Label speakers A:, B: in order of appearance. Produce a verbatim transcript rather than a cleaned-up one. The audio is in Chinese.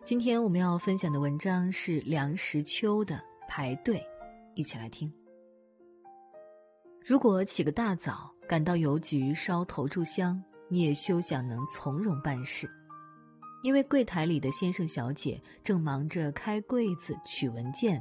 A: 今天我们要分享的文章是梁实秋的《排队》，一起来听。如果起个大早赶到邮局烧投注箱，你也休想能从容办事，因为柜台里的先生小姐正忙着开柜子取文件，